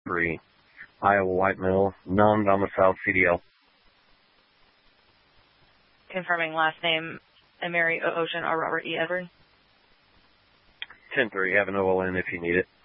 10-3. Iowa White Mill, non-domiciled CDL. Confirming last name, Mary Ocean or Robert E. Edward. 10-3. Have an OLN if you need it.